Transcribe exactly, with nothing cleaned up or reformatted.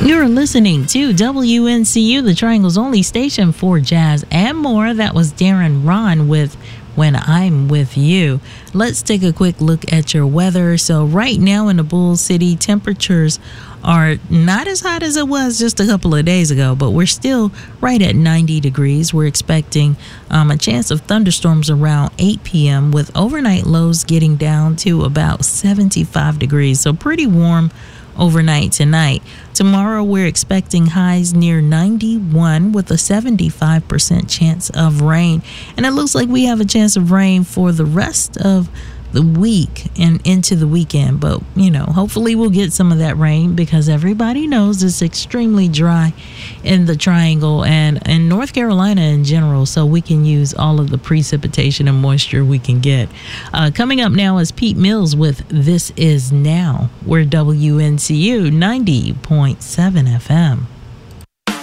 You're listening to W N C U, the Triangle's only station for jazz and more. That was Darren Ron with When I'm With You. Let's take a quick look at your weather. So right now in the Bull City, temperatures are not as hot as it was just a couple of days ago, but we're still right at ninety degrees. We're expecting um, a chance of thunderstorms around eight p.m. with overnight lows getting down to about seventy-five degrees. So pretty warm overnight tonight. Tomorrow we're expecting highs near ninety-one with a seventy-five percent chance of rain. And it looks like we have a chance of rain for the rest of the week and into the weekend. But, you know, hopefully we'll get some of that rain because everybody knows it's extremely dry in the Triangle and in North Carolina in general. So we can use all of the precipitation and moisture we can get. Uh, coming up now is Pete Mills with This Is Now. We're W N C U ninety point seven F M.